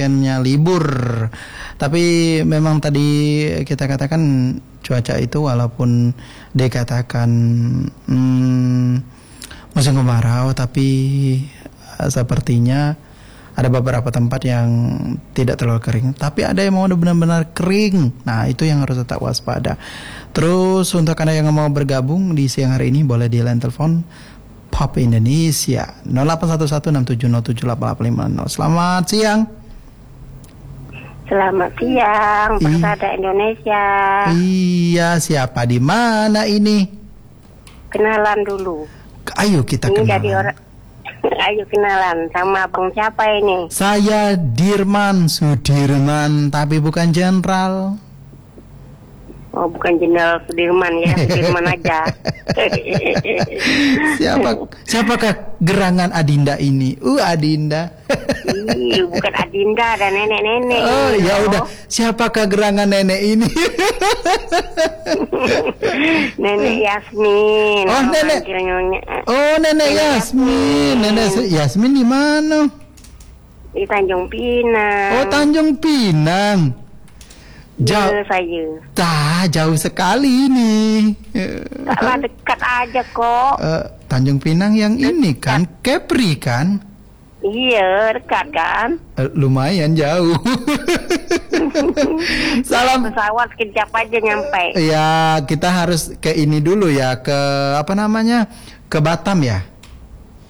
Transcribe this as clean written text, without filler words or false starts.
libur. Tapi memang tadi kita katakan cuaca itu walaupun dikatakan musim kemarau, tapi sepertinya ada beberapa tempat yang tidak terlalu kering, tapi ada yang mau benar-benar kering. Nah, itu yang harus tetap waspada. Terus untuk Anda yang mau bergabung di siang hari ini, boleh di line telepon Pop Indonesia 081167078850. Selamat siang. Selamat siang, Persada Indonesia. Iya, siapa di mana ini? Kenalan dulu. Ayo kita ini kenalan. Jadi ayo kenalan sama abang siapa ini? Saya Dirman Sudirman, tapi bukan jenderal. Oh, bukan Jenderal Sudirman ya, Sudirman aja. Siapakah gerangan Adinda ini? Adinda. Bukan Adinda dan nenek-nenek. Oh, ya udah. Siapakah gerangan nenek ini? Nenek Yasmin. Oh, nenek. Oh, nenek Yasmin. Nenek Yasmin di mana? Di Tanjung Pinang. Oh, Tanjung Pinang. Jauh saya. Jauh sekali ini. Taklah dekat aja kok. Tanjung Pinang yang ini kan, Kepri kan? Iya, dekat kan? Lumayan jauh. Salam. Pesawat sekejap aja nyampe. Ya, kita harus ke ini dulu ya, ke apa namanya? Ke Batam ya.